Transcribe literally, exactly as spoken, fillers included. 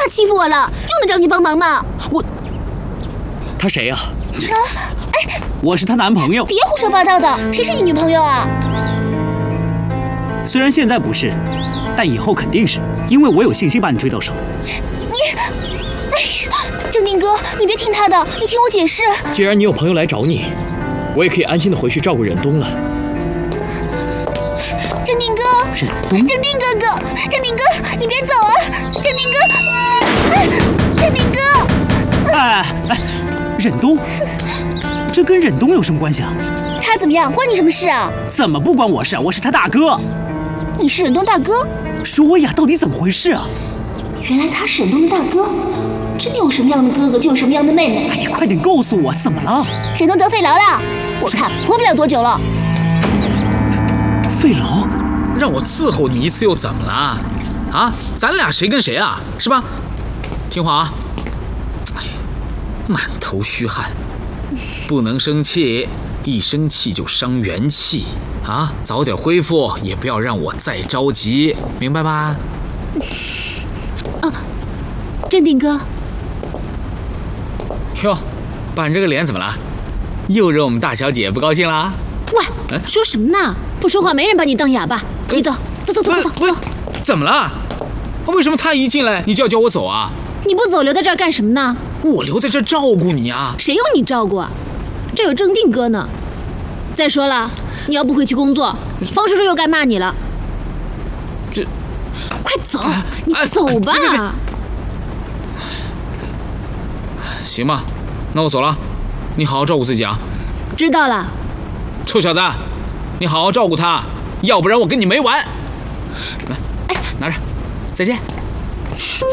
欺负我了，用得着你帮忙吗？ 我，他谁呀、啊？ 陈，哎， 我是她男朋友。 别胡说八道的，谁是你女朋友啊？ 虽然现在不是，但以后肯定是，因为我有信心把你追到手。 你，哎呀，正定哥，你别听他的，你听我解释。 既然你有朋友来找你，我也可以安心的回去照顾忍冬了。 正定哥， 忍冬， 正定哥哥，正定哥，你别走啊！正定哥，哎，正定哥， 哎哎，忍冬，这跟忍冬有什么关系啊？ 他怎么样，关你什么事啊？ 怎么不关我事？我是他大哥。 你是忍冬大哥？ 说呀，到底怎么回事啊？ 原来他是忍冬的大哥，真有什么样的哥哥就有什么样的妹妹。 哎呀，快点告诉我，怎么了？ 忍冬得肺痨了，我看活不了多久了。 肺痨？ 让我伺候你一次又怎么了？啊，咱俩谁跟谁啊？是吧？听话啊！哎，满头虚汗，不能生气，一生气就伤元气啊！早点恢复，也不要让我再着急，明白吧？ 啊，镇定哥。 哟，板这个脸怎么了？又惹我们大小姐不高兴啦？ 喂，哎、说什么呢？不说话没人把你当哑巴。你走，走走走走走。 怎么了？为什么他一进来你就要叫我走啊？ 你不走留在这儿干什么呢？ 我留在这儿照顾你啊。 谁用你照顾啊？这有正定哥呢。再说了，你要不回去工作，方叔叔又该骂你了。 这， 快走，你走吧。 别别别行吧，那我走了，你好好照顾自己啊。 知道了。 臭小子，你好好照顾他，要不然我跟你没完。来，拿着，再见。